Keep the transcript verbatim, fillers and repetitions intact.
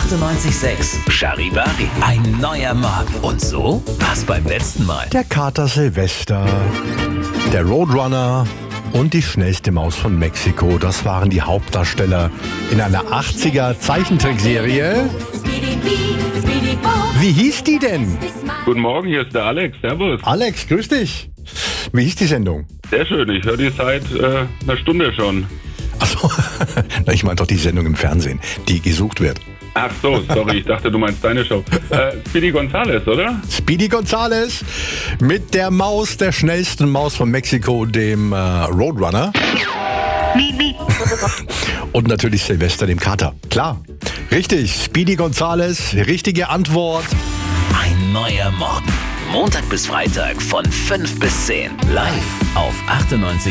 achtundneunzig Komma sechs Charivari. Ein neuer Morgen. Und so war's beim letzten Mal. Der Kater Silvester, der Roadrunner und die schnellste Maus von Mexiko. Das waren die Hauptdarsteller in einer achtziger Zeichentrickserie. Wie hieß die denn? Guten Morgen, hier ist der Alex. Servus. Alex, grüß dich. Wie hieß die Sendung? Sehr schön, ich höre die seit äh, einer Stunde schon. Achso, ich meine doch die Sendung im Fernsehen, die gesucht wird. Ach so, sorry, ich dachte, du meinst deine Show. Äh, Speedy Gonzales, oder? Speedy Gonzales mit der Maus, der schnellsten Maus von Mexiko, dem äh, Roadrunner. Und natürlich Silvester, dem Kater. Klar, richtig, Speedy Gonzales, richtige Antwort. Ein neuer Morgen. Montag bis Freitag von fünf bis zehn. Live auf achtundneunzig